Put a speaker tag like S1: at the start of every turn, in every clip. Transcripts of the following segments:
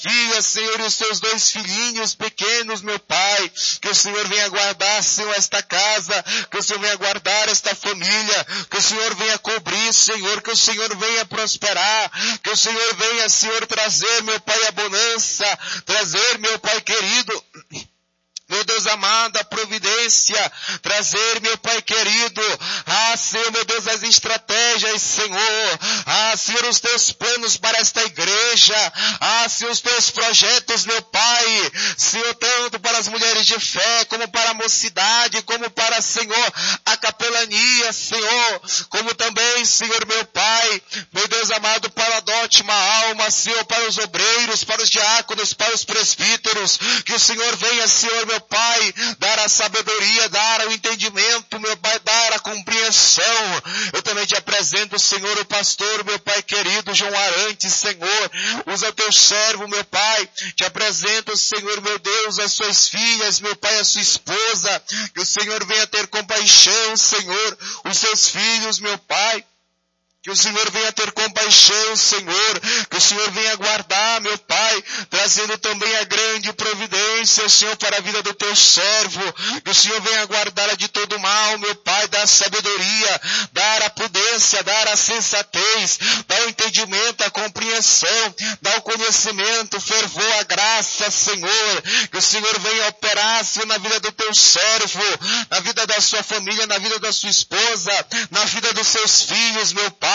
S1: filha, Senhor, e os seus 2 filhinhos pequenos, meu Pai. Que o Senhor venha guardar, Senhor, esta casa, que o Senhor venha guardar esta família, que o Senhor venha cobrir, Senhor, que o Senhor venha prosperar, que o Senhor venha, Senhor, trazer, meu Pai, a bonança, trazer, meu Pai querido, meu Deus amado, a providência, trazer, meu Pai querido, Senhor, meu Deus, as estratégias, Senhor, Senhor, os teus planos para esta igreja, Senhor, os teus projetos, meu Pai, Senhor, tanto para as mulheres de fé, como para a mocidade, como para, Senhor, a capelania, Senhor, como também, Senhor, meu Pai, meu Deus amado, para a Adote uma Alma, Senhor, para os obreiros, para os diáconos, para os presbíteros, que o Senhor venha, Senhor, meu Pai, dar a sabedoria, dar o entendimento, meu Pai, dar a compreensão. Eu também te apresento, Senhor, o pastor, meu Pai querido, João Arantes, Senhor, usa o teu servo, meu Pai, te apresento, Senhor, meu Deus, as suas filhas, meu Pai, a sua esposa, que o Senhor venha ter compaixão, Senhor, os seus filhos, meu Pai, que o Senhor venha ter compaixão, Senhor, que o Senhor venha guardar, meu Pai, trazendo também a grande providência, Senhor, para a vida do teu servo, que o Senhor venha guardá-la de todo mal, meu Pai, dar sabedoria, dar a prudência, dar a sensatez, dar o entendimento, a compreensão, dar o conhecimento, o fervor, a graça, Senhor, que o Senhor venha operar, Senhor, na vida do teu servo, na vida da sua família, na vida da sua esposa, na vida dos seus filhos, meu Pai,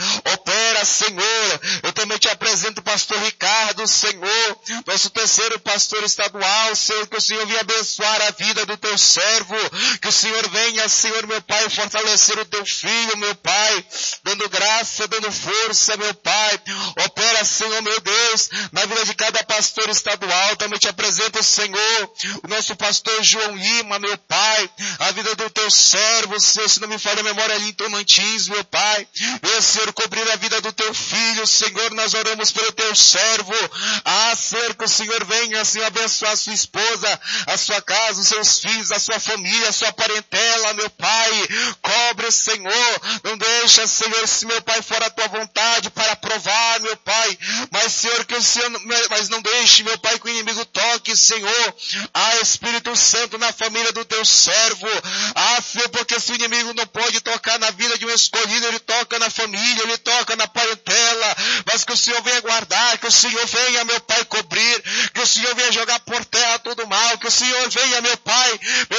S1: opera, Senhor. Eu também te apresento o pastor Ricardo, Senhor, nosso terceiro pastor estadual, Senhor, que o Senhor venha abençoar a vida do teu servo, que o Senhor venha, Senhor, meu Pai, fortalecer o teu filho, meu Pai, dando graça, dando força, meu Pai, opera, Senhor, meu Deus, na vida de cada pastor estadual. Também te apresento, Senhor, o nosso pastor João Lima, meu Pai, a vida do teu servo, Senhor, se não me falha a memória ali em Tomantins, meu Pai, venha, Senhor, cobrir a vida do teu filho, Senhor, nós oramos pelo teu servo, Senhor, que o Senhor venha, Senhor, abençoar a sua esposa, a sua casa, os seus filhos, a sua família, a sua parentela, meu Pai, cobre, Senhor, não deixa, Senhor, se meu Pai for a tua vontade para provar, meu Pai, mas, Senhor, que o Senhor, mas não deixe, meu Pai, que o inimigo toque, Senhor, Espírito Santo, na família do teu servo, Senhor, porque se o inimigo não pode tocar na vida de um escolhido, ele toca na família, ele toca na parentela, mas que o Senhor venha guardar, que o Senhor venha, meu Pai, cobrir, que o Senhor venha jogar por terra todo mal, que o Senhor venha, meu Pai,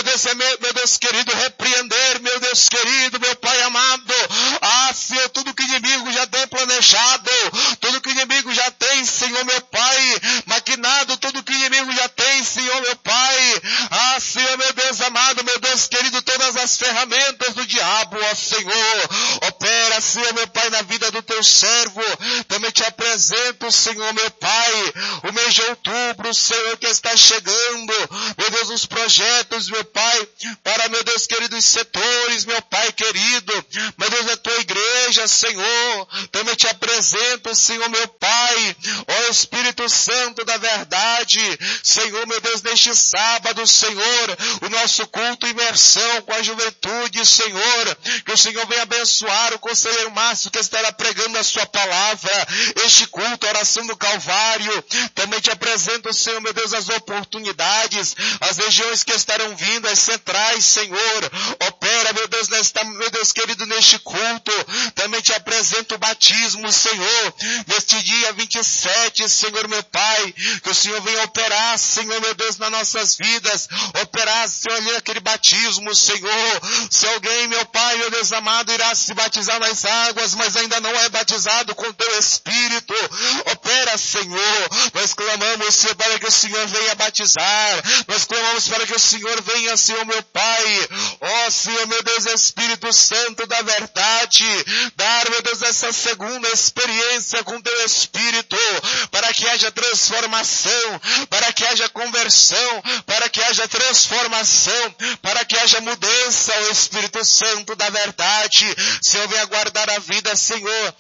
S1: meu Deus querido, repreender, meu Deus querido, meu Pai amado, Senhor, tudo que o inimigo já tem planejado, tudo que o inimigo já tem, Senhor, meu Pai, maquinado, tudo que o inimigo já tem, Senhor, meu Pai, Senhor, meu Deus amado, meu Deus querido, todas as ferramentas do diabo, Senhor, opera, Senhor, meu Pai, na vida do teu servo. Também te apresento, Senhor, meu Pai, o mês de outubro, Senhor, que está chegando, meu Deus, os projetos, meu Pai, para, meu Deus querido, os setores, meu Pai querido, meu Deus, a tua igreja, Senhor, também te apresento, Senhor, meu Pai, ó Espírito Santo da verdade, Senhor, meu Deus, neste sábado, Senhor, o nosso culto imersão com a juventude, Senhor, que o Senhor venha abençoar o conselheiro Márcio, que estará pregando a sua palavra, este culto, a oração do Calvário. Também te apresento, Senhor, meu Deus, as oportunidades, as regiões que estarão vindo, as centrais, Senhor, opera, meu Deus, meu Deus querido, neste culto. Também te apresento o batismo, Senhor, neste dia 27, Senhor, meu Pai, que o Senhor venha operar, Senhor, meu Deus, nas nossas vidas, operar, Senhor, ali aquele batismo, Senhor, se alguém, meu Pai, meu Deus amado, irá se batizar nas águas, mas ainda não é batizado com teu Espírito, opera, Senhor, nós clamamos, Senhor, para que o Senhor venha batizar, nós clamamos para que o Senhor venha, Senhor, meu Pai, ó Senhor, meu Deus, Espírito Santo da verdade, dar, meu Deus, essa segunda experiência com teu Espírito, para que haja transformação, para que haja conversão, para que haja transformação, para que haja mudança, ó Espírito Santo da verdade. Senhor, venha guardar a vida, Senhor,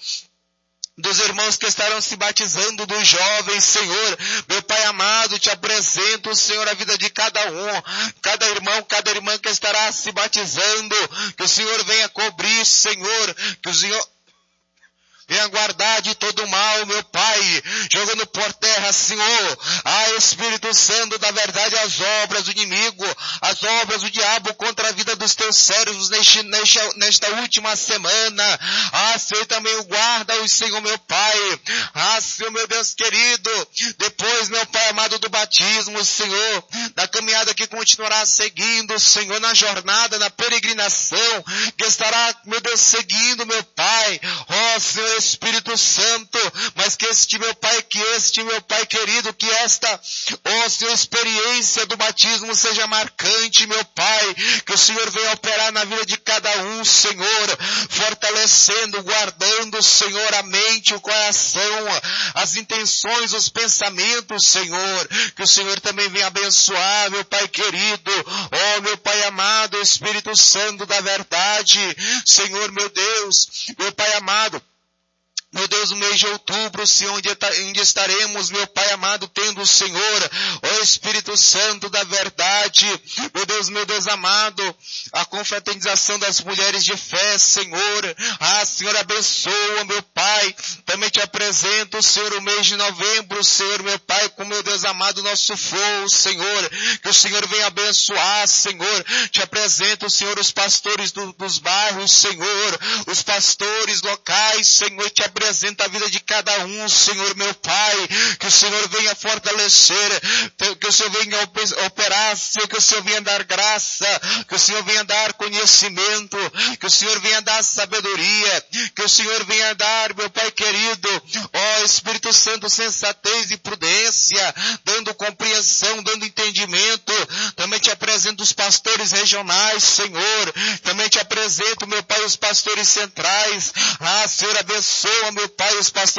S1: dos irmãos que estarão se batizando, dos jovens, Senhor, meu Pai amado, te apresento, Senhor, a vida de cada um, cada irmão, cada irmã que estará se batizando, que o Senhor venha cobrir, Senhor, que o Senhor venha guardar de todo mal, meu Pai, jogando por terra, Senhor, Espírito Santo da verdade, as obras do inimigo, as obras do diabo contra a vida dos teus servos nesta última semana. Senhor, também o guarda, Senhor, meu Pai. Senhor, meu Deus querido, depois, meu Pai amado, do batismo, Senhor, da caminhada que continuará seguindo, Senhor, na jornada, na peregrinação, que estará, meu Deus, seguindo, meu Pai, Senhor Espírito Santo, mas que este, meu Pai querido, que esta, Senhor, experiência do batismo seja marcante, meu Pai, que o Senhor venha operar na vida de cada um, Senhor, fortalecendo, guardando, Senhor, a mente, o coração, as intenções, os pensamentos, Senhor, que o Senhor também venha abençoar, meu Pai querido, meu Pai amado, Espírito Santo da verdade, Senhor, meu Deus, meu Pai amado, meu Deus, no mês de outubro, Senhor, onde estaremos, meu Pai amado, tendo o Senhor, Espírito Santo da verdade, meu Deus amado, a confraternização das mulheres de fé, Senhor, Senhor, abençoa, meu Pai, também te apresento, Senhor, o mês de novembro, Senhor, meu Pai, com meu Deus amado, nosso fogo, Senhor, que o Senhor venha abençoar, Senhor, te apresento, Senhor, os pastores dos bairros, Senhor, os pastores locais, Senhor, te apresenta a vida de cada um, Senhor, meu Pai, que o Senhor venha fortalecer, que o Senhor venha operar, Senhor, que o Senhor venha dar graça, que o Senhor venha dar conhecimento, que o Senhor venha dar sabedoria, que o Senhor venha dar, meu Pai querido, Espírito Santo, sensatez e prudência, dando compreensão, dando entendimento. Também te apresento os pastores regionais, Senhor, também te apresento, meu Pai, os pastores centrais, Senhor, abençoa, meu Pai, os pastores